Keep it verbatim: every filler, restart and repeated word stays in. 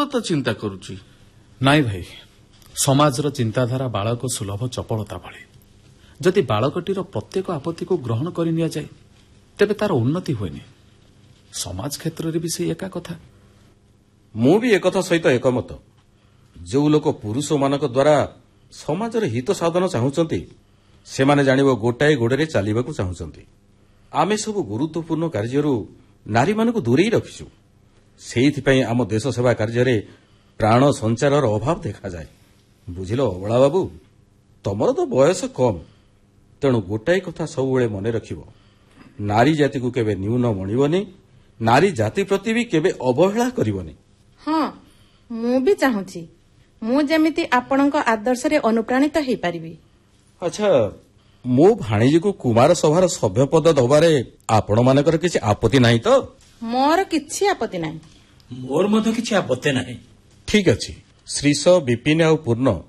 ତ ଚିନ୍ତା କରୁଛି। ନାଇଁ ଭାଇ, ସମାଜର ଚିନ୍ତାଧାରା ବାଳକ ସୁଲଭ ଚପଳତା ଭଳି। ଯଦି ବାଳକଟିର ପ୍ରତ୍ୟେକ ଆପତ୍ତିକୁ ଗ୍ରହଣ କରି ନିଆଯାଏ ତେବେ ତାର ଉନ୍ନତି ହୁଏନି। ସମାଜ କ୍ଷେତ୍ରରେ ବି ସେଇ ଏକା କଥା। ମୁଁ ବି ଏକଥା ସହିତ ଏକମତ। ଯେଉଁ ଲୋକ ପୁରୁଷମାନଙ୍କ ଦ୍ୱାରା ସମାଜର ହିତ ସାଧନ ଚାହୁଁଛନ୍ତି ସେମାନେ ଜାଣିବ ଗୋଟାଏ ଗୋଡ଼ରେ ଚାଲିବାକୁ ଚାହୁଁଛନ୍ତି। ଆମେ ସବୁ ଗୁରୁତ୍ୱପୂର୍ଣ୍ଣ କାର୍ଯ୍ୟରୁ ନାରୀମାନଙ୍କୁ ଦୂରେଇ ରଖିଛୁ। ସେଇଥିପାଇଁ ଆମ ଦେଶ ସେବା କାର୍ଯ୍ୟରେ ପ୍ରାଣ ସଞ୍ଚାରର ଅଭାବ ଦେଖାଯାଏ। ବୁଝିଲ ଅବଳା ବାବୁ, ତମର ତ ବୟସ କମ୍, ତେଣୁ ଗୋଟାଏ କଥା ସବୁବେଳେ ମନେ ରଖିବ, ନାରୀ ଜାତିକୁ କେବେ ନ୍ୟୁନ ମଣିବନି, ନାରୀ ଜାତି ପ୍ରତି ବି କେବେ ଅବହେଳା କରିବନି। ହଁ, ମୁଁ ବି ଚାହୁଁଛି ମୁଁ ଯେମିତି ଆପଣଙ୍କ ଆଦର୍ଶରେ ଅନୁପ୍ରାଣିତ ହେଇପାରିବି। ଆଚ୍ଛା, ମୋ ଭାଣିଜୀକୁ କୁମାର ସଭାର ସଭ୍ୟପଦ ଦେବାରେ ଆପଣମାନଙ୍କର କିଛି ଆପତ୍ତି ନାହିଁ ତ? ମୋର କିଛି ଆପତ୍ତି ନାହିଁ। ମୋର ମଧ୍ୟ କିଛି ଆପତ୍ତି ନାହିଁ। ଠିକ୍ ଅଛି। ଶ୍ରୀଷ, ବିପିନ ଆଉ ପୂର୍ଣ୍ଣ